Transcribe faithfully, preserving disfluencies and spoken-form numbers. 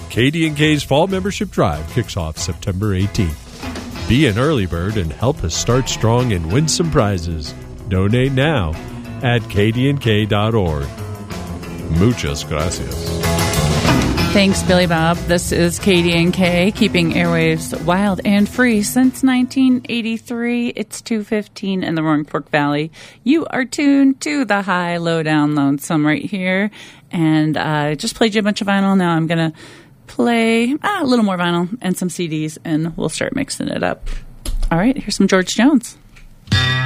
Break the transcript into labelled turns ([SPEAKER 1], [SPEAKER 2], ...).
[SPEAKER 1] K D and K's Fall Membership Drive kicks off September eighteenth. Be an early bird and help us start strong and win some prizes. Donate now at k d n k dot org. Muchas gracias.
[SPEAKER 2] Thanks, Billy Bob. This is K D and K, keeping airwaves wild and free since nineteen eighty-three. It's two fifteen in the Roaring Fork Valley. You are tuned to the High Lowdown Lonesome right here. And I uh, just played you a bunch of vinyl. Now I'm going to play ah, a little more vinyl and some C Ds, and we'll start mixing it up. All right, here's some George Jones.